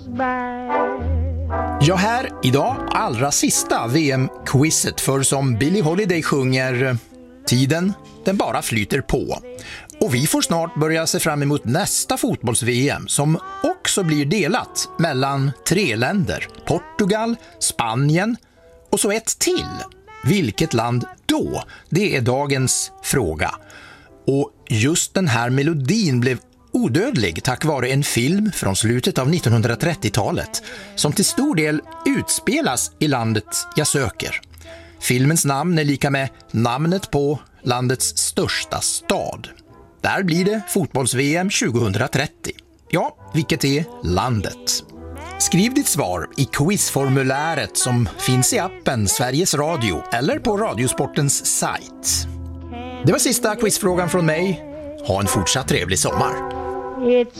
Ja, här idag allra sista VM-quizet, för som Billie Holiday sjunger, tiden den bara flyter på. Och vi får snart börja se fram emot nästa fotbolls-VM som också blir delat mellan 3 länder, Portugal, Spanien och så ett till. Vilket land då? Det är dagens fråga. Och just den här melodin blev odödlig tack vare en film från slutet av 1930-talet som till stor del utspelas i landet jag söker. Filmens namn är lika med namnet på landets största stad. Där blir det fotbolls-VM 2030. Ja, vilket är landet? Skriv ditt svar i quizformuläret som finns i appen Sveriges Radio eller på Radiosportens sajt. Det var sista quizfrågan från mig. Ha en fortsatt trevlig sommar.